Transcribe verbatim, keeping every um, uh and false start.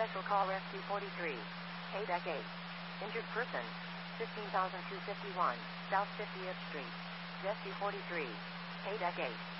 Special Call Rescue forty-three. Paydeck eight. Injured person. fifteen thousand two hundred fifty-one, South fiftieth Street. Rescue forty-three. Paydeck eight.